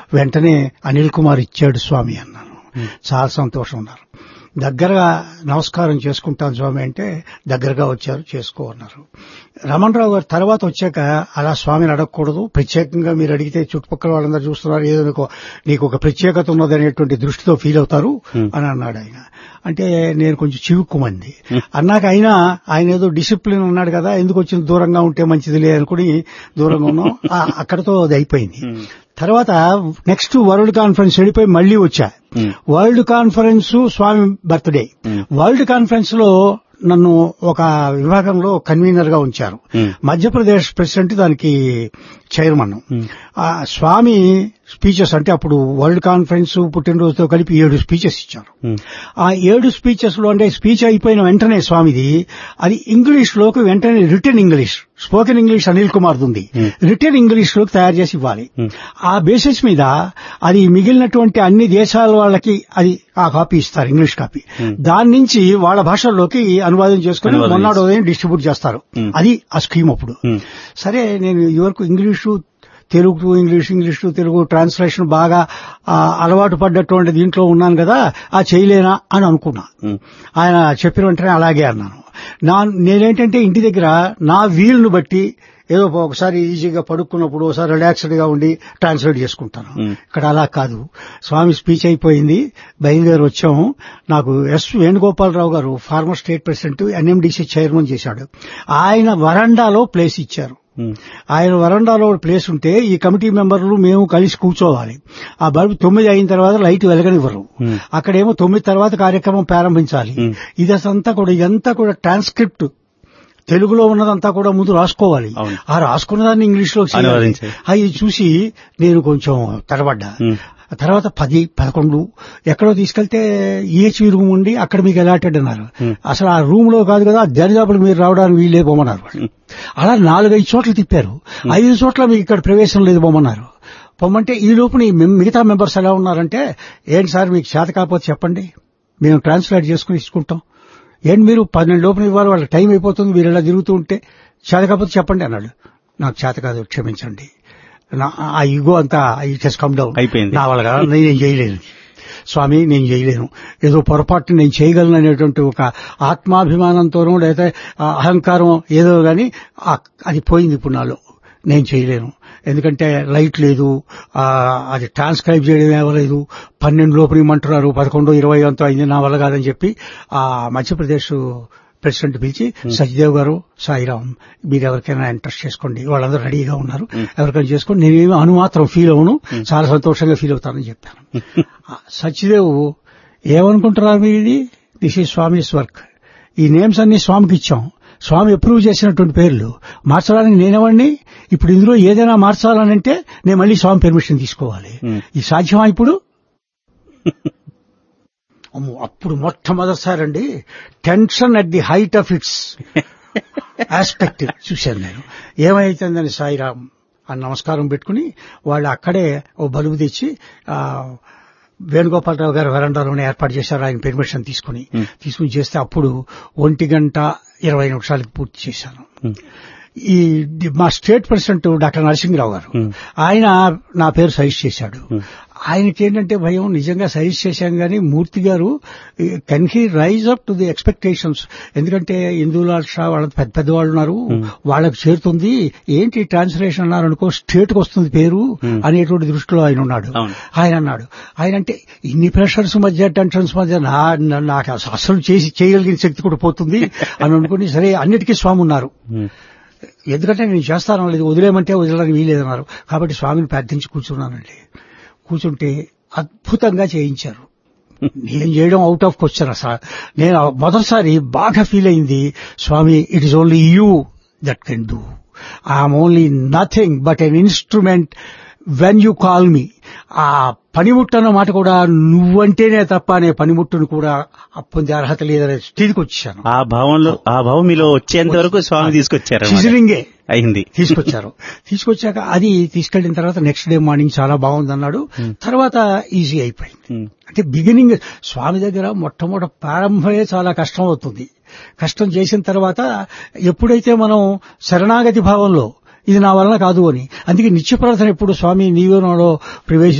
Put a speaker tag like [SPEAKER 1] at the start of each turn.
[SPEAKER 1] వెంటనే అనిల్ కుమార్ ఇచ్చాడు స్వామి అన్నాను. చాలా సంతోషం ఉన్నారు. దగ్గరగా నమస్కారం చేసుకుంటాను స్వామి అంటే దగ్గరగా వచ్చారు, చేసుకో అన్నారు. రమణరావు గారు తర్వాత వచ్చాక అలా స్వామిని అడగకూడదు, ప్రత్యేకంగా మీరు అడిగితే చుట్టుపక్కల వాళ్ళందరూ చూస్తున్నారు, ఏదో నీకు ఒక ప్రత్యేకత ఉన్నదనేటువంటి దృష్టితో ఫీల్ అవుతారు అని అన్నాడు ఆయన. అంటే నేను కొంచెం చివుక్కుమంది అన్నాక ఆయన ఏదో డిసిప్లిన్ ఉన్నాడు కదా, ఎందుకు వచ్చింది దూరంగా ఉంటే మంచిదిలే అనుకుని దూరంగా ఉన్నాం. అక్కడతో అది అయిపోయింది. తర్వాత నెక్స్ట్ వరల్డ్ కాన్ఫరెన్స్ వెళ్ళిపోయి మళ్లీ వచ్చా. వరల్డ్ కాన్ఫరెన్స్ స్వామి బర్త్డే. వరల్డ్ కాన్ఫరెన్స్ లో నన్ను ఒక విభాగంలో కన్వీనర్ గా ఉంచారు. మధ్యప్రదేశ్ ప్రెసిడెంట్ దానికి చైర్మన్. స్వామి స్పీచెస్ అంటే అప్పుడు వరల్డ్ కాన్ఫరెన్స్ పుట్టినరోజుతో కలిపి 7 స్పీచెస్ ఇచ్చారు. ఆ 7 స్పీచెస్ లో అంటే స్పీచ్ అయిపోయిన వెంటనే స్వామిది అది ఇంగ్లీష్ లోకి వెంటనే return English, spoken English Anil Kumar ఉంది, రిటర్న్ ఇంగ్లీష్ లోకి తయారు చేసి ఇవ్వాలి. ఆ బేసిస్ మీద అది మిగిలినటువంటి అన్ని దేశాల వాళ్ళకి అది ఆ కాపీ ఇస్తారు, ఇంగ్లీష్ కాపీ. దాని నుంచి వాళ్ళ భాషల్లోకి అనువాదం చేసుకుని మొన్నటి ఉదయం డిస్ట్రిబ్యూట్ చేస్తారు. అది ఆ స్కీమ్ అప్పుడు. సరే నేను ఇదివరకు English Telugu to English to Telugu translation బాగా అలవాటు పడ్డటువంటి దీంట్లో ఉన్నాను కదా, ఆ చేయలేనా అని అనుకున్నా. ఆయన చెప్పిన వెంటనే అలాగే అన్నాను. నేనేంటంటే ఇంటి దగ్గర నా వీలును బట్టి ఏదో ఒకసారి ఈజీగా పడుకున్నప్పుడు ఒకసారి రిలాక్స్డ్ గా ఉండి ట్రాన్స్లేట్ చేసుకుంటాను. ఇక్కడ అలా కాదు. స్వామి స్పీచ్ అయిపోయింది, బయలుదేరి వచ్చాము. నాకు ఎస్ వేణుగోపాలరావు గారు farmer state president, NMDC chairman చేశాడు. ఆయన వరండాలో ప్లేస్ ఇచ్చారు. ఆయన వరండాలో ప్లేస్ ఉంటే ఈ కమిటీ మెంబర్లు మేము కలిసి కూర్చోవాలి. ఆ బల్బు 9 అయిన తర్వాత లైట్ వెలగనివ్వరు. అక్కడేమో 9 తర్వాత కార్యక్రమం ప్రారంభించాలి. ఇదంతా కూడా ట్రాన్స్క్రిప్ట్ తెలుగులో ఉన్నదంతా కూడా ముందు రాసుకోవాలి. ఆ రాసుకున్నదాన్ని ఇంగ్లీష్ లో అవి చూసి నేను కొంచెం తడబడ్డా. తర్వాత 10, 11 ఎక్కడో తీసుకెళ్తే ఈహెచ్వి రూమ్ ఉండి అక్కడ మీకు అలాటెడ్ అన్నారు. అసలు ఆ రూమ్ లో కాదు కదా, దరిదాపులు మీరు రావడానికి వీళ్ళే పోమన్నారు. అలా 4-5 చోట్ల తిప్పారు. 5 చోట్ల మీకు ఇక్కడ ప్రవేశం లేదు పోమన్నారు. పొమ్మంటే ఈ లోపు మిగతా మెంబర్స్ ఎలా ఉన్నారంటే, ఏంటి సార్ మీకు చేత కాకపోతే చెప్పండి, మేము ట్రాన్స్లేట్ చేసుకుని ఇచ్చుకుంటాం. ఏంటి మీరు 12 లోపున ఇవ్వాలి, వాళ్ళకి టైం అయిపోతుంది, మీరు ఇలా తిరుగుతూ ఉంటే చేత కాకపోతే చెప్పండి అన్నాడు. నాకు చేత కాదు, క్షమించండి. ఆ ఈగో అంతా ఇట్ హెస్ కమ్ డౌన్ అయిపోయింది. నా వల్ల కదా, నేను చేయలేను స్వామి, నేను చేయలేను, ఏదో పొరపాటు నేను చేయగలను అనేటువంటి ఒక ఆత్మాభిమానంతోనూ లేదా అహంకారం ఏదో గాని అది పోయింది ఇప్పుడు నాలో. నేను చేయలేను, ఎందుకంటే లైట్ లేదు, అది ట్రాన్స్క్రైబ్ చేయడం ఇవ్వలేదు, 12 లోపల ఇమ్మంటున్నారు, 11, 20 అంతా అయింది, నా వల్ల కాదని చెప్పి ఆ మధ్యప్రదేశ్ ప్రెసిడెంట్ పిలిచి, సచిదేవ్ గారు, సాయిరాం, మీరు ఎవరికైనా ఇంట్రెస్ట్ చేసుకోండి, వాళ్ళందరూ రెడీగా ఉన్నారు, ఎవరికైనా చేసుకోండి, నేనేమి అనుమాత్రం ఫీల్ అవును, చాలా సంతోషంగా ఫీల్ అవుతానని చెప్పాను. సచిదేవ్ ఏమనుకుంటున్నారు మీరు, ఇది దిస్ ఈజ్ స్వామిస్ వర్క్, ఈ నేమ్స్ అన్ని స్వామికి ఇచ్చాం, స్వామి అప్రూవ్ చేసినటువంటి పేర్లు, మార్చడానికి నేనేవాడిని, ఇప్పుడు ఇందులో ఏదైనా మార్చాలనంటే నేను మళ్ళీ స్వామి పర్మిషన్ తీసుకోవాలి, ఇది సాధ్యమా ఇప్పుడు? అప్పుడు మొట్టమొదటిసారండి tension at the height of it's aspect చూశాను నేను. ఏమైతుందని సాయిరామ్ అని నమస్కారం పెట్టుకుని వాళ్ళు అక్కడే ఓ బలుబు తెచ్చి వేణుగోపాలరావు గారు వరండాలోనే ఏర్పాటు చేశారు. ఆయన పర్మిషన్ తీసుకుని చేస్తే అప్పుడు 1:20 పూర్తి చేశాను. ఈ మా స్టేట్ ప్రెసిడెంట్ డాక్టర్ నరసింహరావు గారు, ఆయన నా పేరు సజెస్ట్ చేశాడు. ఆయనకి ఏంటంటే భయం, నిజంగా సజెస్ట్ చేశాం కానీ మూర్తి గారు can he rise up to the expectations, ఎందుకంటే ఇందులాల్ షా వాళ్ళ పెద్ద పెద్దవాళ్ళు ఉన్నారు, వాళ్ళకి చేరుతుంది, ఏంటి ట్రాన్స్లేషన్ అన్నారు అనుకో స్టేట్ కు వస్తుంది పేరు అనేటువంటి దృష్టిలో ఆయన ఉన్నాడు. ఆయన అన్నాడు, ఆయన అంటే ఇన్ని ప్రెషర్స్ మధ్య టెన్షన్స్ మధ్య నాకు అసలు చేయగలిగిన శక్తి కూడా పోతుంది అని అనుకుని, సరే అన్నిటికీ స్వామి ఉన్నారు, ఎందుకంటే నేను చేస్తాను లేదు, వదిలేమంటే వదలడానికి వీలేదన్నారు, కాబట్టి స్వామిని ప్రార్థించి కూర్చున్నానండి. కూర్చుంటే అద్భుతంగా చేయించారు. నేను చేయడం అవుట్ ఆఫ్ క్వశ్చన్. అసలు నేను మొదటిసారి బాగా ఫీల్ అయింది, స్వామి it is only you that can do, I'm only nothing but an instrument when you call me. ఆ పనిముట్టు అన్న మాట కూడా నువ్వంటేనే తప్ప అనే పనిముట్టును కూడా పొందే అర్హత లేదనే స్థితికి వచ్చాను.
[SPEAKER 2] ఆ భావం మీలో వచ్చేంత వరకు స్వామి తీసుకొచ్చారు,
[SPEAKER 1] సిజరింగే
[SPEAKER 2] అయింది,
[SPEAKER 1] తీసుకొచ్చారు. తీసుకొచ్చాక అది తీసుకెళ్లిన తర్వాత నెక్స్ట్ డే మార్నింగ్ చాలా బాగుంది అన్నాడు. తర్వాత ఈజీ అయిపోయింది. అంటే బిగినింగ్ స్వామి దగ్గర మొట్టమొదటి ప్రారంభమే చాలా కష్టం అవుతుంది. కష్టం చేసిన తర్వాత ఎప్పుడైతే మనం శరణాగతి భావంలో ఇది నా వలన కాదు అని, అందుకే నిత్య ప్రార్థన ఎప్పుడు స్వామి నీవే నాలో ప్రవేశ